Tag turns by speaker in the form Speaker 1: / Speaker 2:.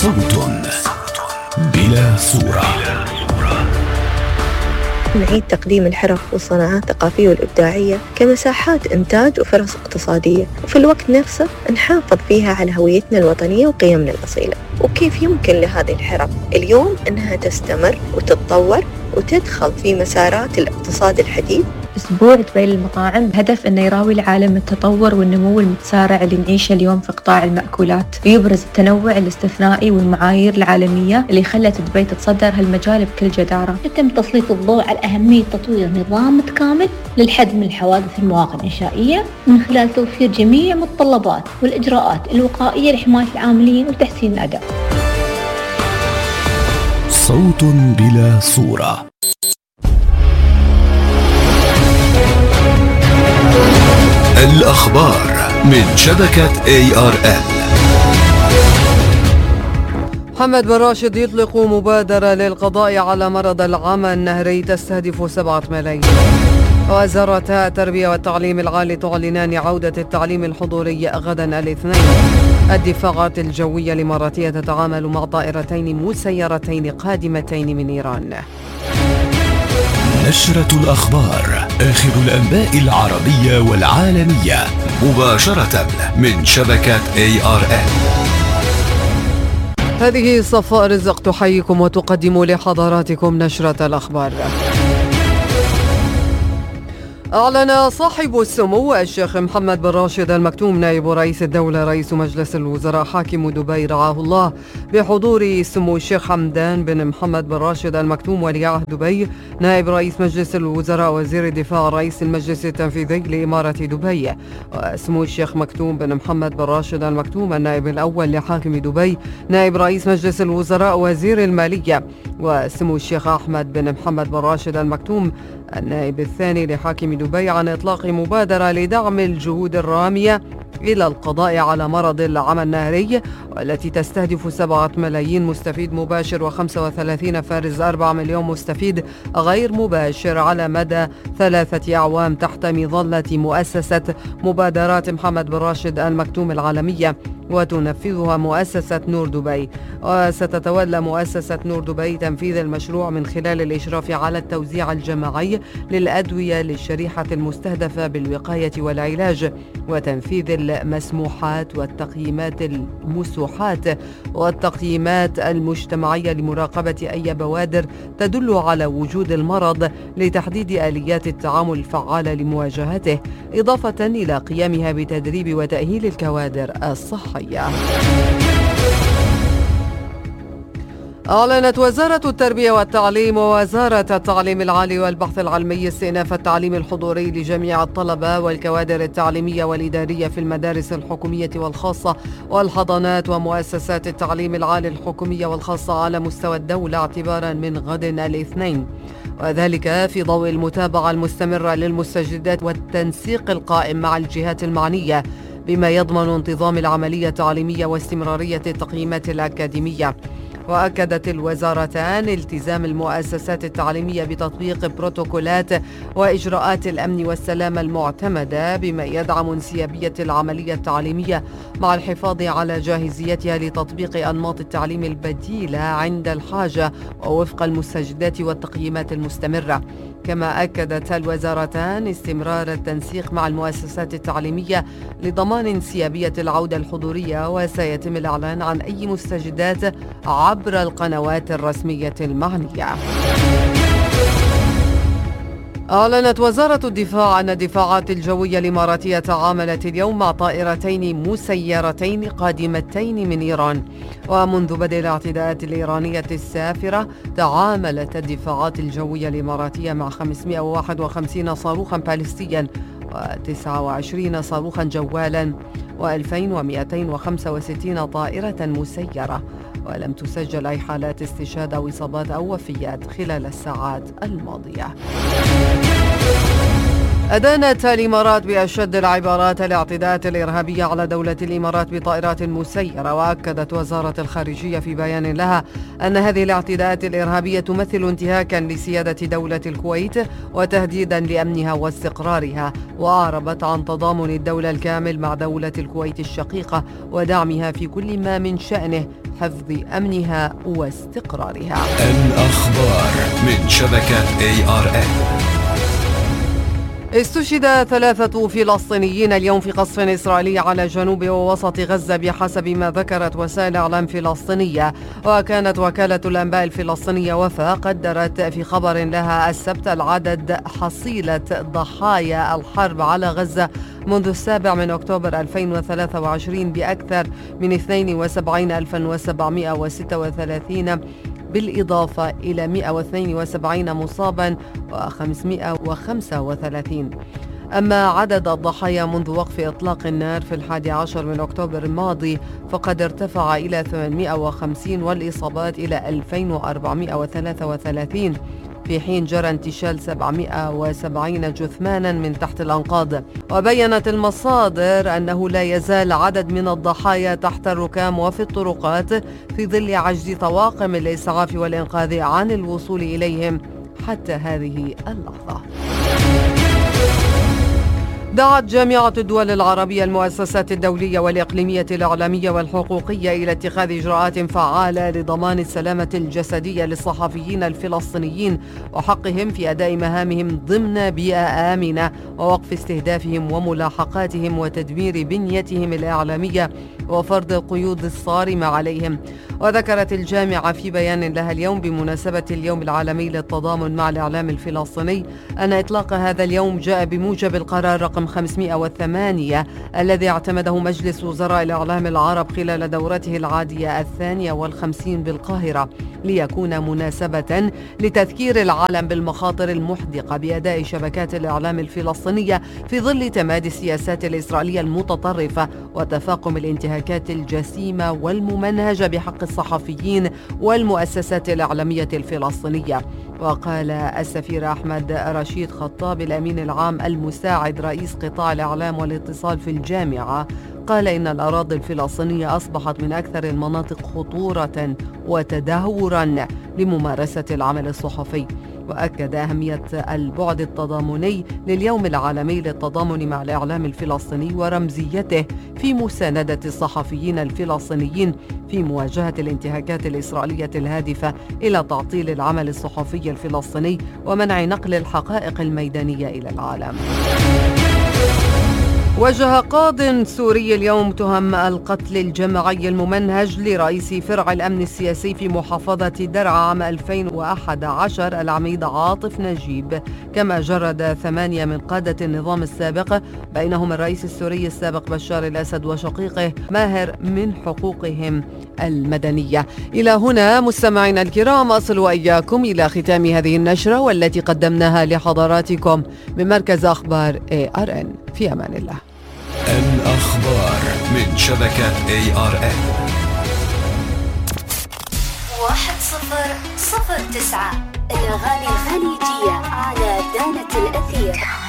Speaker 1: صوت بلا صورة.
Speaker 2: نعيد تقديم الحرف والصناعات الثقافية والإبداعية كمساحات إنتاج وفرص اقتصادية، وفي الوقت نفسه نحافظ فيها على هويتنا الوطنية وقيمنا الأصيلة. وكيف يمكن لهذه الحرف اليوم أنها تستمر وتتطور وتدخل في مسارات الاقتصاد الحديث؟
Speaker 3: أسبوع دبي للمطاعم بهدف أنه يراوي العالم التطور والنمو المتسارع اللي نعيشه اليوم في قطاع المأكولات، ويبرز التنوع الاستثنائي والمعايير العالمية اللي خلت دبي تتصدر هالمجال بكل جدارة.
Speaker 4: يتم تسليط الضوء على أهمية تطوير نظام متكامل للحد من الحوادث المواقع الإنشائية من خلال توفير جميع متطلبات والإجراءات الوقائية لحماية العاملين وتحسين الأداء.
Speaker 1: صوت بلا صورة. الأخبار من شبكة ARN.
Speaker 5: محمد بن راشد يطلق مبادرة للقضاء على مرض العمى النهري تستهدف 7 ملايين. وزارتا التربية والتعليم العالي تعلنان عودة التعليم الحضوري غدا الاثنين. الدفاعات الجوية الإماراتية تتعامل مع طائرتين مسيرتين قادمتين من إيران.
Speaker 1: نشرة الأخبار، آخر الأنباء العربية والعالمية مباشرة من شبكة ARN.
Speaker 5: هذه صفاء رزق تحييكم وتقدم لحضراتكم نشرة الأخبار. أعلن صاحب السمو الشيخ محمد بن راشد المكتوم نائب رئيس الدولة رئيس مجلس الوزراء حاكم دبي رعاه الله بحضور سمو الشيخ حمدان بن محمد بن راشد المكتوم ولي عهد دبي نائب رئيس مجلس الوزراء وزير الدفاع رئيس المجلس التنفيذي لإمارة دبي، وسمو الشيخ مكتوم بن محمد بن راشد المكتوم النائب الأول لحاكم دبي نائب رئيس مجلس الوزراء وزير المالية، وسمو الشيخ أحمد بن محمد بن راشد المكتوم النائب الثاني لحاكم دبي عن إطلاق مبادرة لدعم الجهود الرامية إلى القضاء على مرض العمى النهري، والتي تستهدف 7 ملايين مستفيد مباشر و35 فارز 4 مليون مستفيد غير مباشر على مدى 3 أعوام تحت مظلة مؤسسة مبادرات محمد بن راشد المكتوم العالمية، وتنفذها مؤسسة نور دبي. وستتولى مؤسسة نور دبي تنفيذ المشروع من خلال الإشراف على التوزيع الجماعي للأدوية للشريحة المستهدفة بالوقاية والعلاج، وتنفيذ المسموحات والتقييمات المسوحات والتقييمات المجتمعية لمراقبة أي بوادر تدل على وجود المرض لتحديد آليات التعامل الفعالة لمواجهته، إضافة إلى قيامها بتدريب وتأهيل الكوادر الصحية. أعلنت وزارة التربية والتعليم ووزارة التعليم العالي والبحث العلمي استئناف التعليم الحضوري لجميع الطلبة والكوادر التعليمية والإدارية في المدارس الحكومية والخاصة والحضانات ومؤسسات التعليم العالي الحكومية والخاصة على مستوى الدولة اعتبارا من غد الاثنين، وذلك في ضوء المتابعة المستمرة للمستجدات والتنسيق القائم مع الجهات المعنية بما يضمن انتظام العملية التعليمية واستمرارية التقييمات الأكاديمية. وأكدت الوزارتان التزام المؤسسات التعليمية بتطبيق بروتوكولات وإجراءات الأمن والسلامة المعتمدة بما يدعم انسيابية العملية التعليمية مع الحفاظ على جاهزيتها لتطبيق أنماط التعليم البديلة عند الحاجة ووفق المستجدات والتقييمات المستمرة. كما أكدت الوزارتان استمرار التنسيق مع المؤسسات التعليمية لضمان انسيابية العودة الحضورية، وسيتم الإعلان عن أي مستجدات عبر القنوات الرسمية المعنية. أعلنت وزارة الدفاع أن الدفاعات الجوية الإماراتية تعاملت اليوم مع طائرتين مسيرتين قادمتين من إيران. ومنذ بدء الاعتداءات الإيرانية السافرة تعاملت الدفاعات الجوية الإماراتية مع 551 صاروخا باليستيا و29 صاروخا جوالا و2265 طائرة مسيرة، ولم تسجل أي حالات استشهاد أو إصابات أو وفيات خلال الساعات الماضية. أدانت الإمارات بأشد العبارات الاعتداءات الإرهابية على دولة الإمارات بطائرات مسيرة. وأكدت وزارة الخارجية في بيان لها أن هذه الاعتداءات الإرهابية تمثل انتهاكا لسيادة دولة الكويت وتهديدا لأمنها واستقرارها. وأعربت عن تضامن الدولة الكامل مع دولة الكويت الشقيقة ودعمها في كل ما من شأنه حفظ أمنها واستقرارها.
Speaker 1: الأخبار من شبكة ARN.
Speaker 5: استشهد 3 فلسطينيين اليوم في قصف إسرائيلي على جنوب ووسط غزة بحسب ما ذكرت وسائل إعلام فلسطينية. وكانت وكالة الأنباء الفلسطينية وفا قدرت في خبر لها السبت العدد حصيلة ضحايا الحرب على غزة منذ 7 أكتوبر 2023 بأكثر من 72,736 بالإضافة إلى 172 مصابا و535. أما عدد الضحايا منذ وقف إطلاق النار في 11 من أكتوبر الماضي فقد ارتفع إلى 850 والإصابات إلى 2433 في حين جرى انتشال 770 جثمانا من تحت الأنقاض. وبيّنت المصادر أنه لا يزال عدد من الضحايا تحت الركام وفي الطرقات في ظل عجز طواقم الإسعاف والإنقاذ عن الوصول إليهم حتى هذه اللحظة. دعت جامعة الدول العربية المؤسسات الدولية والإقليمية الإعلامية والحقوقية إلى اتخاذ إجراءات فعالة لضمان السلامة الجسدية للصحفيين الفلسطينيين وحقهم في أداء مهامهم ضمن بيئة آمنة ووقف استهدافهم وملاحقاتهم وتدمير بنيتهم الإعلامية وفرض القيود الصارمة عليهم. وذكرت الجامعة في بيان لها اليوم بمناسبة اليوم العالمي للتضامن مع الإعلام الفلسطيني أن إطلاق هذا اليوم جاء بموجب القرار رقم 508 الذي اعتمده مجلس وزراء الإعلام العرب خلال دورته العادية 52 بالقاهرة ليكون مناسبة لتذكير العالم بالمخاطر المحدقة بأداء شبكات الإعلام الفلسطينية في ظل تمادي السياسات الإسرائيلية المتطرفة وتفاقم الانتهاكات الجسيمة والممنهجة بحق الصحفيين والمؤسسات الإعلامية الفلسطينية. وقال السفير أحمد رشيد خطاب الأمين العام المساعد رئيس قطاع الإعلام والاتصال في الجامعة قال إن الأراضي الفلسطينية أصبحت من أكثر المناطق خطورة وتدهورا لممارسة العمل الصحفي. وأكد أهمية البعد التضامني لليوم العالمي للتضامن مع الإعلام الفلسطيني ورمزيته في مساندة الصحفيين الفلسطينيين في مواجهة الانتهاكات الإسرائيلية الهادفة إلى تعطيل العمل الصحفي الفلسطيني ومنع نقل الحقائق الميدانية إلى العالم. وجه قاض سوري اليوم تهم القتل الجماعي الممنهج لرئيس فرع الأمن السياسي في محافظة درعا عام 2011 العميد عاطف نجيب، كما جرد 8 من قادة النظام السابق بينهم الرئيس السوري السابق بشار الأسد وشقيقه ماهر من حقوقهم المدنية. إلى هنا مستمعينا الكرام أصل وإياكم إلى ختام هذه النشرة والتي قدمناها لحضراتكم من مركز أخبار ARN. في أمان الله.
Speaker 1: الأخبار من شبكة ARN
Speaker 6: 1009 الأغاني الخليجية على دانة الأثير.